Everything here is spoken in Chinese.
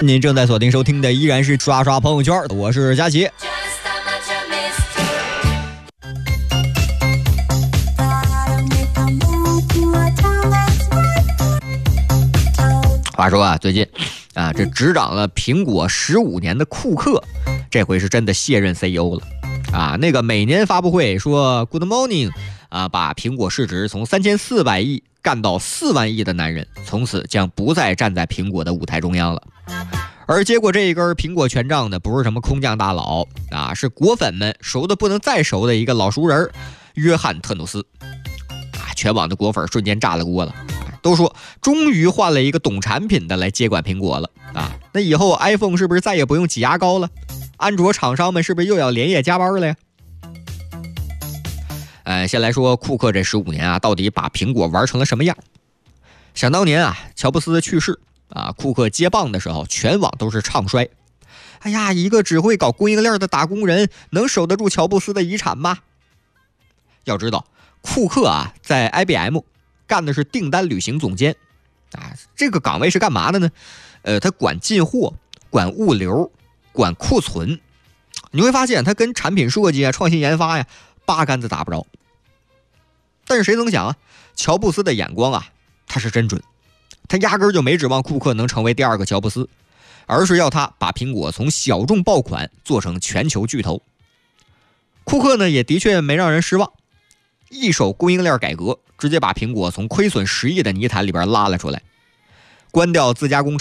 您正在锁定收听的依然是刷刷朋友圈，我是佳琪。话说啊，最近啊，这执掌了苹果15年的库克，这回是真的卸任 CEO 了啊。那个每年发布会说 Good morning 啊，把苹果市值从3400亿干到4万亿的男人，从此将不再站在苹果的舞台中央了。而结果这一根苹果权杖呢，不是什么空降大佬啊，是果粉们熟的不能再熟的一个老熟人约翰特努斯啊。全网的果粉瞬间炸了锅了。都说终于换了一个懂产品的来接管苹果了啊！那以后 iPhone 是不是再也不用挤牙膏了？安卓厂商们是不是又要连夜加班了呀？先来说库克这15年啊，到底把苹果玩成了什么样？想当年啊，乔布斯去世啊，库克接棒的时候，全网都是唱衰。哎呀，一个只会搞供应链的打工人，能守得住乔布斯的遗产吗？要知道，库克啊，在 IBM。干的是订单履行总监啊，这个岗位是干嘛的呢？他管进货、管物流、管库存。你会发现他跟产品设计啊、创新研发呀八竿子打不着。但是谁曾想啊，乔布斯的眼光啊，他是真准，他压根就没指望库克能成为第二个乔布斯，而是要他把苹果从小众爆款做成全球巨头。库克呢，也的确没让人失望。一手供应链改革，直接把苹果从亏损10亿的泥潭里边拉了出来，关掉自家工厂。